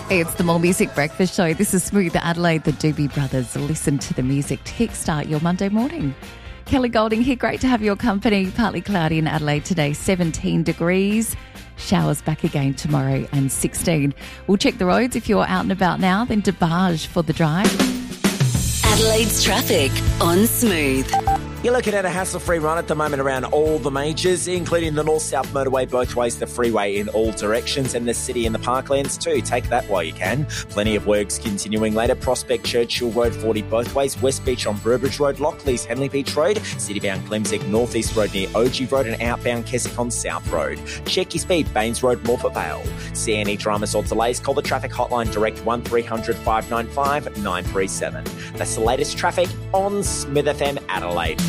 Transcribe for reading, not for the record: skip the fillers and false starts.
It's the More Music Breakfast Show. This is Smooth Adelaide, the Doobie Brothers. Listen to the music to kickstart your Monday morning. Kelly Golding here. Great to have your company. Partly cloudy in Adelaide today, 17 degrees. Showers back again tomorrow and 16. We'll check the roads. If you're out and about now, then Debarge for the drive. Adelaide's traffic on Smooth. You're looking at a hassle-free run at the moment around all the majors, including the north-south motorway both ways, the freeway in all directions, and the city and the parklands too. Take that while you can. Plenty of works continuing later. Prospect Churchill Road 40 both ways, West Beach on Burbridge Road, Lockley's Henley Beach Road, citybound Glemsig North East Road near OG Road, and outbound Keswick on South Road. Check your speed, Baines Road, Morpeth Vale. See any dramas or delays, call the traffic hotline direct 1300 595 937. That's the latest traffic on Smith FM Adelaide.